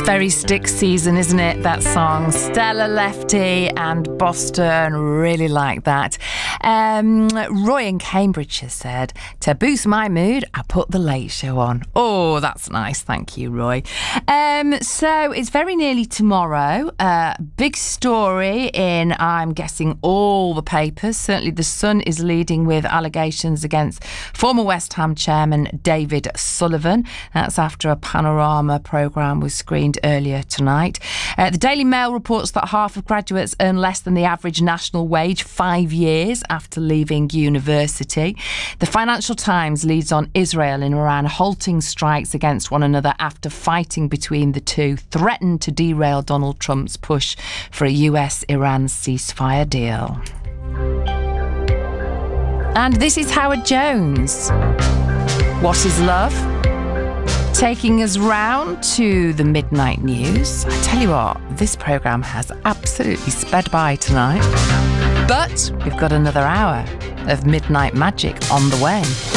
Very Stick season, isn't it? That song. Stella Lefty and Boston, really like that. Roy in Cambridge has said, to boost my mood, I put The Late Show on. Oh, that's nice. Thank you, Roy. So it's very nearly tomorrow. Big story in, I'm guessing, all the papers. Certainly The Sun is leading with allegations against former West Ham chairman David Sullivan. That's after a Panorama programme was screened earlier tonight. The Daily Mail reports that half of graduates earn less than the average national wage 5 years after leaving university. The Financial Times leads on Israel and Iran halting strikes against one another after fighting between the two threatened to derail Donald Trump's push for a US-Iran ceasefire deal. And this is Howard Jones. What is love? Taking us round to the midnight news. I tell you what, this programme has absolutely sped by tonight. But we've got another hour of Midnight Magic on the way.